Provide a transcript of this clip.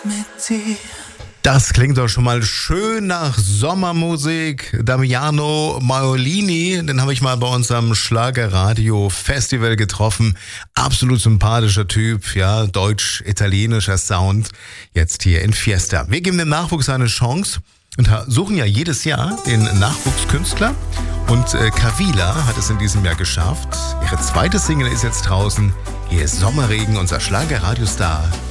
Das klingt doch schon mal schön nach Sommermusik. Damiano Maiolini, den habe ich mal bei unserem Schlagerradio-Festival getroffen. Absolut sympathischer Typ, ja, deutsch-italienischer Sound. Jetzt hier in Fiesta. Wir geben dem Nachwuchs eine Chance und suchen ja jedes Jahr den Nachwuchskünstler. Und Kavila hat es in diesem Jahr geschafft. Ihre zweite Single ist jetzt draußen. Hier ist Sommerregen, unser Schlagerradiostar